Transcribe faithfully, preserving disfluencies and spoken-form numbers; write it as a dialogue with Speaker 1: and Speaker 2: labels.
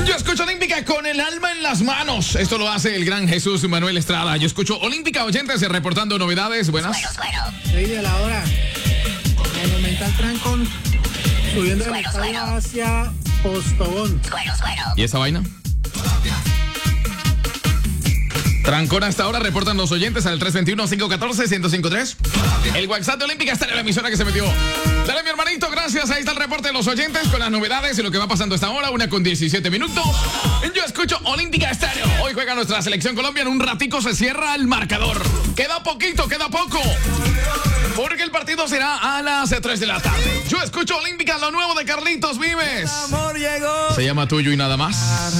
Speaker 1: Yo escucho Olímpica con el alma en las manos. Esto lo hace el gran Jesús Manuel Estrada. Yo escucho Olímpica, oyentes reportando novedades. Buenas.
Speaker 2: seis de la hora. Monumental Trancón subiendo del estadio hacia Postobón.
Speaker 1: ¿Y esa vaina? Trancón hasta ahora, reportan los oyentes al tres dos uno, cinco uno cuatro, uno cero cinco tres. El WhatsApp de Olímpica está en la emisora que se metió. Dale, mi hermanito, gracias. Ahí está el reporte de los oyentes con las novedades y lo que va pasando hasta ahora. Una con diecisiete minutos. Yo escucho Olímpica Estéreo. Hoy juega nuestra selección Colombia. En un ratico se cierra el marcador. Queda poquito, queda poco. Porque el partido será a las tres de la tarde. Yo escucho Olímpica, lo nuevo de Carlitos Vives.
Speaker 3: El amor llegó.
Speaker 1: Se llama Tuyo y Nada Más.